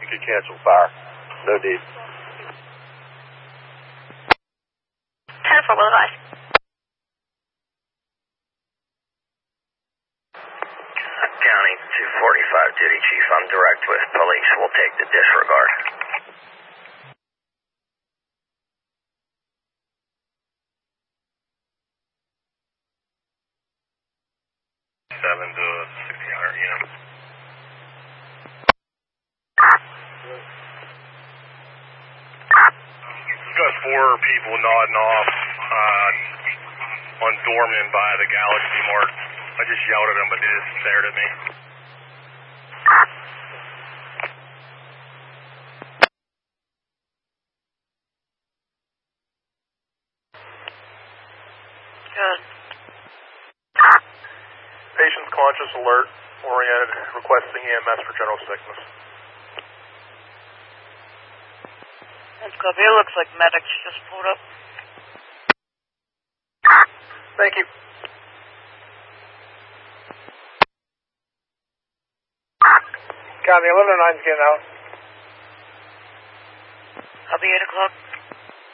could cancel fire. No need. 10-4, will advise. County 245 duty chief. I'm direct with police. We'll take the disregard. Seven to 1600 units. We've got 4 people nodding off on Dorman by the Galaxy Mart. I just yelled at them, but they just stared at me. Good. Patient's conscious, alert, oriented, requesting EMS for general sickness. That's copy. It looks like medics just pulled up. Thank you. County 1109's getting out. I'll be 8 o'clock.